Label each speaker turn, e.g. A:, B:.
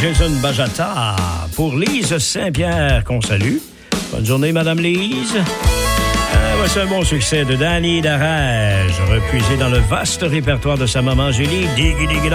A: Jason Bajata pour Lise Saint-Pierre qu'on salue. Bonne journée, Madame Lise. Voici un bon succès de Danny Darège, repuisé dans le vaste répertoire de sa maman Julie. Diggy diggy